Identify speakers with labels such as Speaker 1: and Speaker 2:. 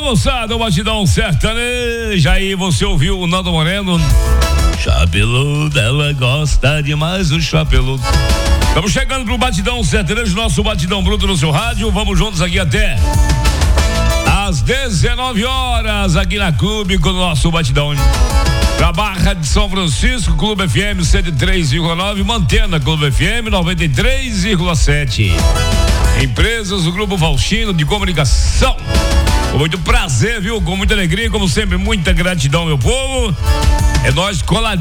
Speaker 1: moçada, o Batidão Sertanejo. Aí você ouviu o Nando Moreno. Chapeludo, ela gosta demais do chapeludo. Estamos chegando pro Batidão Sertanejo, nosso Batidão Bruto no seu rádio. Vamos juntos aqui até às 19 horas aqui na Clube com o nosso Batidão. Pra Barra de São Francisco, Clube FM 103,9, Mantena, Clube FM 93,7. Empresas do Grupo Faustino de Comunicação. Com muito prazer, viu? Com muita alegria, como sempre, muita gratidão, meu povo. É nós coladinhos.